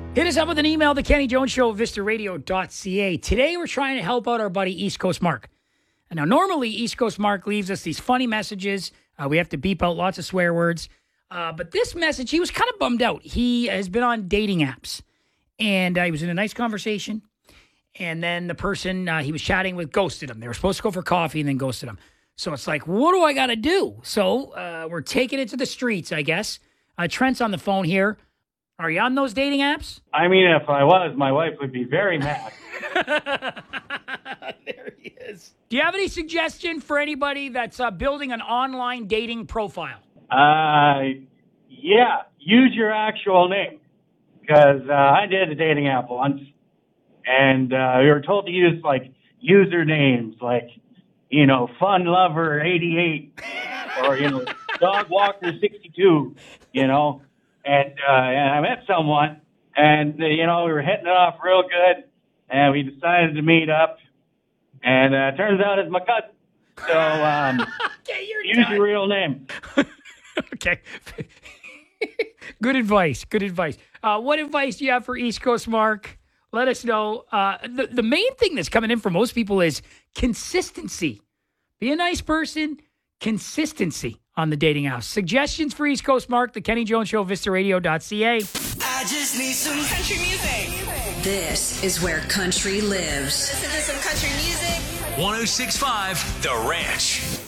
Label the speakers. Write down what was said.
Speaker 1: Hit us up with an email, The Kenny Jones Show, vistaradio.ca. Today, we're trying to help out our buddy East Coast Mark. And now, normally, East Coast Mark leaves us these funny messages. We have to beep out lots of swear words. But this message, he was kind of bummed out. He has been on dating apps. And he was in a nice conversation. And then the person he was chatting with ghosted him. They were supposed to go for coffee and then ghosted him. So it's like, what do I got to do? So we're taking it to the streets, I guess. Trent's on the phone here. Are you on those dating apps?
Speaker 2: I mean, if I was, my wife would be very mad.
Speaker 1: There he is. Do you have any suggestion for anybody that's building an online dating profile?
Speaker 2: Yeah, use your actual name. Because I did a dating app once, and we were told to use, like, usernames, like, you know, Fun Lover 88, or, you know, Dog Walker 62, you know. And I met someone, and, you know, we were hitting it off real good, and we decided to meet up, and it turns out it's my cousin. So
Speaker 1: Okay,
Speaker 2: use your real name.
Speaker 1: Okay. Good advice. Good advice. What advice do you have for East Coast Mark? Let us know. The main thing that's coming in for most people is consistency. Be a nice person. Consistency on the dating house. Suggestions for East Coast Mark, The Kenny Jones Show, vistaradio.ca.
Speaker 3: I just need some country music.
Speaker 4: This is where country lives.
Speaker 3: Listen to some country music.
Speaker 5: 106.5 The Ranch.